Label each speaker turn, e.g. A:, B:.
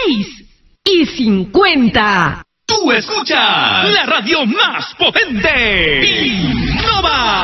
A: 6:50.
B: Tú escuchas la radio más potente, Innova.